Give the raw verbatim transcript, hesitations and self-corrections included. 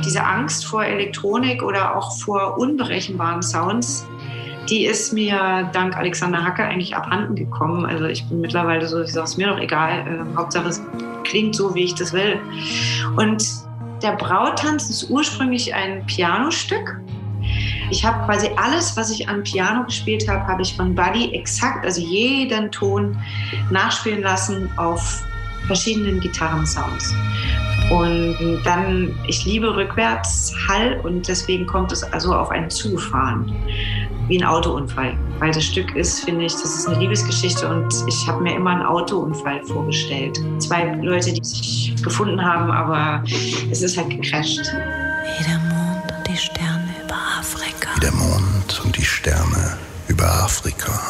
diese Angst vor Elektronik oder auch vor unberechenbaren Sounds, die ist mir dank Alexander Hacke eigentlich abhanden gekommen. Also ich bin mittlerweile so, ich sage es mir doch egal, äh, Hauptsache es klingt so, wie ich das will. Und der Brautanz ist ursprünglich ein Pianostück. Ich habe quasi alles, was ich an Piano gespielt habe, habe ich von Buddy exakt, also jeden Ton nachspielen lassen auf verschiedenen Gitarrensounds. Und dann, ich liebe Rückwärtshall und deswegen kommt es also auf einen zufahren, wie ein Autounfall. Weil das Stück ist, finde ich, das ist eine Liebesgeschichte und ich habe mir immer einen Autounfall vorgestellt. Zwei Leute, die sich gefunden haben, aber es ist halt gecrasht. Wie der Mond und die Sterne über Afrika. Wie der Mond und die Sterne über Afrika.